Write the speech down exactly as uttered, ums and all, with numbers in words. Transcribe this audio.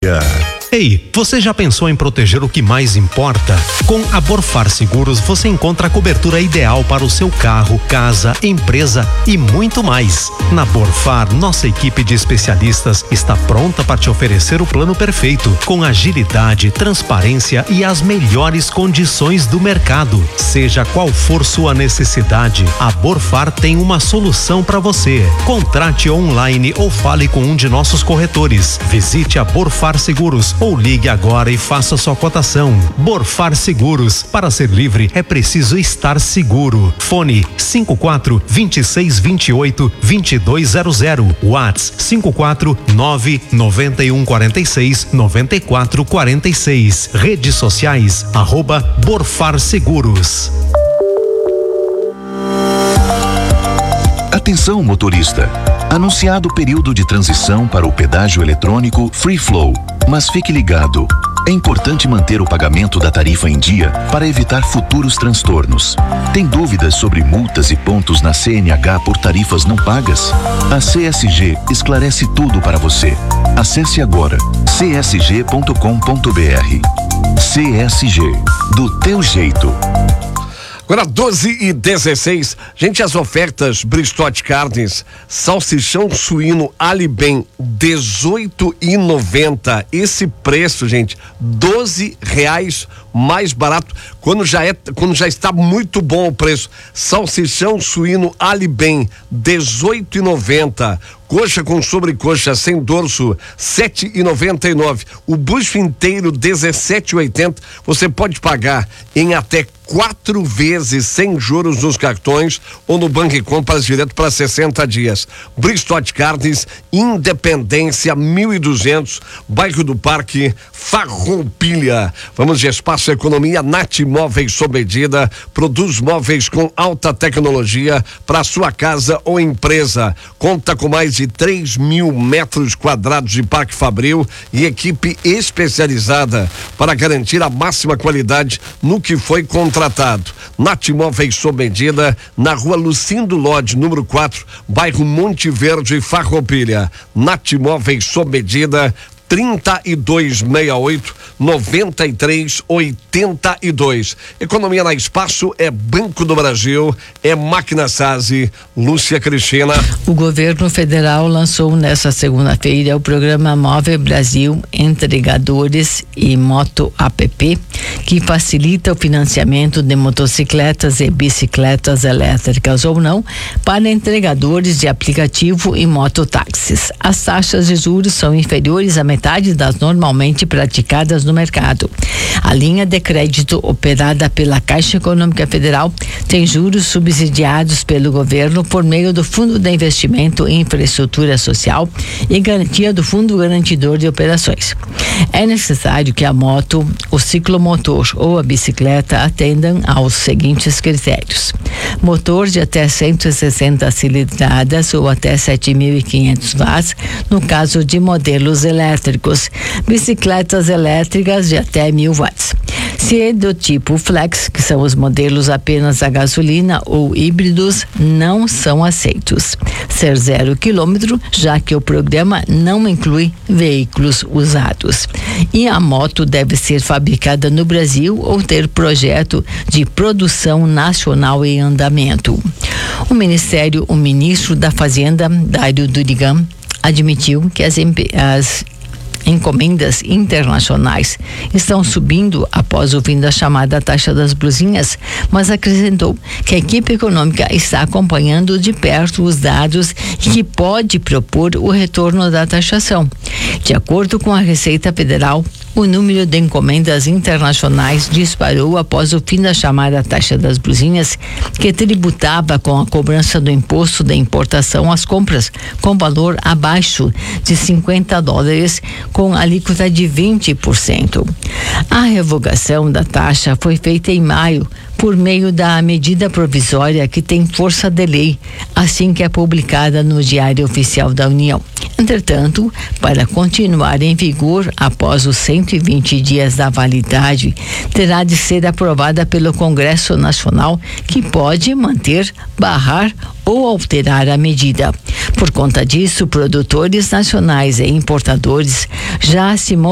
Ei, você já pensou em proteger o que mais importa? Com a Borfar Seguros você encontra a cobertura ideal para o seu carro, casa, empresa e muito mais. Na Borfar, nossa equipe de especialistas está pronta para te oferecer o plano perfeito, com agilidade, transparência e as melhores condições do mercado. Seja qual for sua necessidade, a Borfar tem uma solução para você. Contrate online ou fale com um de nossos corretores. Visite a Borfar Seguros ou ligue agora e faça sua cotação. Borfar Seguros. Para ser livre é preciso estar seguro. Fone cinco quatro, dois seis, dois oito, dois dois zero zero. WhatsApp cinco quatro nove, nove um quatro seis, nove quatro quatro seis. Redes sociais arroba Borfar Seguros. Atenção, motorista. Anunciado o período de transição para o pedágio eletrônico Free Flow. Mas fique ligado. É importante manter o pagamento da tarifa em dia para evitar futuros transtornos. Tem dúvidas sobre multas e pontos na C N H por tarifas não pagas? A C S G esclarece tudo para você. Acesse agora c s g ponto com ponto b r. C S G, do teu jeito. Agora doze e dezesseis, gente, as ofertas Bristote Carnes, salsichão suíno Alibem, dezoito e noventa. Esse preço, gente, doze reais mais barato, quando já é, quando já está muito bom o preço. Salsichão suíno Alibem, dezoito e noventa. Coxa com sobrecoxa sem dorso, sete e noventa e nove. O bucho inteiro, dezessete e oitenta. Você pode pagar em até quatro vezes sem juros nos cartões ou no Banco e Compras direto para sessenta dias. Bristote Carnes, Independência mil e duzentos, bairro do Parque, Farroupilha. Vamos de Espaço Economia. Nath Móveis sob medida, produz móveis com alta tecnologia para sua casa ou empresa. Conta com mais de três mil metros quadrados de Parque Fabril e equipe especializada para garantir a máxima qualidade no que foi contratado. Nath Móveis sob medida, na rua Lucindo Lodge, número quatro, bairro Monte Verde, Farroupilha. Nath Móveis sob medida, trinta e dois sessenta e oito, noventa e três oitenta e dois. Economia na Espaço é Banco do Brasil, é Máquina Sazzi. Lúcia Cristina. O governo federal lançou nesta segunda-feira o programa Móvel Brasil Entregadores e Moto App, que facilita o financiamento de motocicletas e bicicletas elétricas ou não para entregadores de aplicativo e mototáxis. As taxas de juros são inferiores à metade das normalmente praticadas no mercado. A linha de crédito operada pela Caixa Econômica Federal tem juros subsidiados pelo governo por meio do Fundo de Investimento em Infraestrutura Social e garantia do Fundo Garantidor de Operações. É necessário que a moto, o ciclomotor ou a bicicleta atendam aos seguintes critérios: motor de até cento e sessenta cilindradas ou até sete mil e quinhentos watts, no caso de modelos elétricos, bicicletas elétricas de até mil watts. Se é do tipo flex, que são os modelos apenas a gasolina ou híbridos, não são aceitos. Ser zero quilômetro, já que o programa não inclui veículos usados. E a moto deve ser fabricada no Brasil ou ter projeto de produção nacional em andamento. O Ministério, o ministro da Fazenda, Dário Durigan, admitiu que as, as encomendas internacionais estão subindo após o fim da chamada taxa das blusinhas, mas acrescentou que a equipe econômica está acompanhando de perto os dados e que pode propor o retorno da taxação. De acordo com a Receita Federal, o número de encomendas internacionais disparou após o fim da chamada taxa das blusinhas, que tributava com a cobrança do imposto de importação às compras, com valor abaixo de cinquenta dólares, com alíquota de vinte por cento. A revogação da taxa foi feita em maio, por meio da medida provisória que tem força de lei, assim que é publicada no Diário Oficial da União. Entretanto, para continuar em vigor após os cento e vinte dias da validade, terá de ser aprovada pelo Congresso Nacional, que pode manter, barrar ou alterar a medida. Por conta disso, produtores nacionais e importadores já se